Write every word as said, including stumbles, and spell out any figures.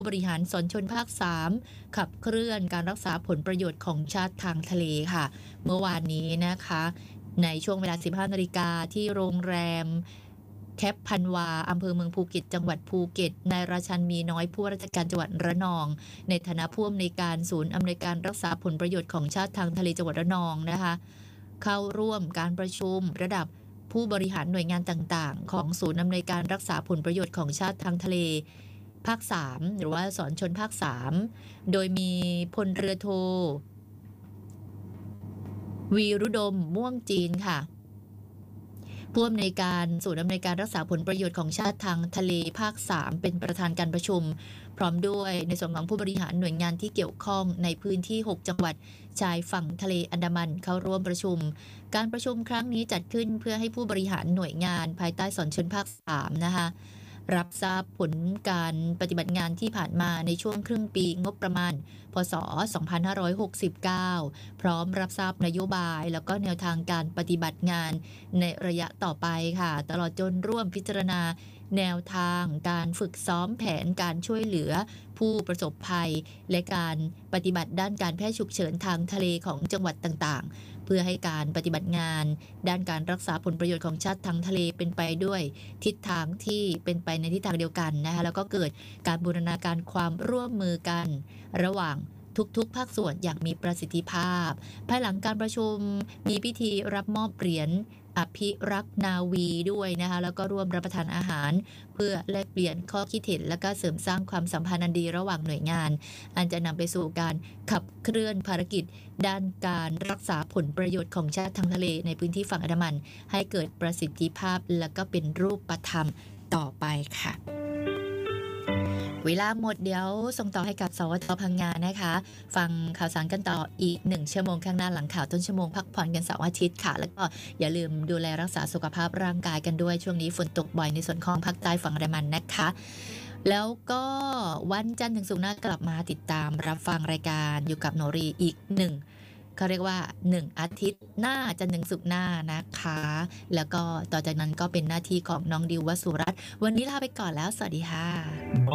บริหารสนชนภาคสามขับเคลื่อนการรักษาผลประโยชน์ของชาติทางทะเลค่ะเมื่อวานนี้นะคะในช่วงเวลา สิบห้านาฬิกา นที่โรงแรมแคปพันวาอำเภอเมืองภูเก็ตจังหวัดภูเก็ตนายราชันมีน้อยผู้ว่าราชการจังหวัดระนองในฐานะผู้อำนวยการศูนย์อำนวยการรักษาผลประโยชน์ของชาติทางทะเลจังหวัดระนองนะคะเข้าร่วมการประชุมระดับผู้บริหารหน่วยงานต่างๆของศูนย์อำนวยการรักษาผลประโยชน์ของชาติทางทะเลภาคสามหรือว่าสอนชนภาคสามโดยมีพลเรือโทวีรุดมม่วงจีนค่ะผู้อำนวยการศูนย์อำนวยการรักษาผลประโยชน์ของชาติทางทะเลภาคสามเป็นประธานการประชุมพร้อมด้วยในส่วนของผู้บริหารหน่วยงานที่เกี่ยวข้องในพื้นที่หกจังหวัดชายฝั่งทะเลอันดามันเข้าร่วมประชุมการประชุมครั้งนี้จัดขึ้นเพื่อให้ผู้บริหารหน่วยงานภายใต้สอนชนภาคสามนะคะรับทราบผลการปฏิบัติงานที่ผ่านมาในช่วงครึ่งปีงบประมาณพ.ศ. สองพันห้าร้อยหกสิบเก้าพร้อมรับทราบนโยบายแล้วก็แนวทางการปฏิบัติงานในระยะต่อไปค่ะตลอดจนร่วมพิจารณาแนวทางการฝึกซ้อมแผนการช่วยเหลือผู้ประสบภัยและการปฏิบัติด้านการแพทย์ฉุกเฉินทางทะเลของจังหวัดต่างๆเพื่อให้การปฏิบัติงานด้านการรักษาผลประโยชน์ของชาติทางทะเลเป็นไปด้วยทิศทางที่เป็นไปในทิศทางเดียวกันนะคะแล้วก็เกิดการบูรณาการความร่วมมือกันระหว่างทุกๆภาคส่วนอย่างมีประสิทธิภาพภายหลังการประชุมมีพิธีรับมอบเหรียญอภิรักษ์นาวีด้วยนะคะแล้วก็ร่วมรับประทานอาหารเพื่อแลกเปลี่ยนข้อคิดเห็นและก็เสริมสร้างความสัมพันธ์อันดีระหว่างหน่วยงานอันจะนำไปสู่การขับเคลื่อนภารกิจด้านการรักษาผลประโยชน์ของชาติทางทะเลในพื้นที่ฝั่งอันดามันให้เกิดประสิทธิภาพและก็เป็นรูปธรรมต่อไปค่ะเวลาหมดเดี๋ยวส่งต่อให้กับสวทพังงานะคะฟังข่าวสารกันต่ออีกหนึ่งชั่วโมงข้างหน้าหลังข่าวต้นชั่วโมงพักผ่อนกันเสาร์อาทิตย์ค่ะแล้วก็อย่าลืมดูแลรักษาสุขภาพร่างกายกันด้วยช่วงนี้ฝนตกบ่อยในส่วนของภาคใต้ฝั่งอันดามันนะคะแล้วก็วันจันทร์ถึงศุกร์หน้ากลับมาติดตามรับฟังรายการอยู่กับโนรีอีกหนึ่งเขาเรียกว่าหนึ่งอาทิตย์หน้าจันทร์ถึงศุกร์หน้านะคะแล้วก็ต่อจากนั้นก็เป็นหน้าที่ของน้องดิววสุรัตน์วันนี้ลาไปก่อนแล้วสวัสดีค่ะ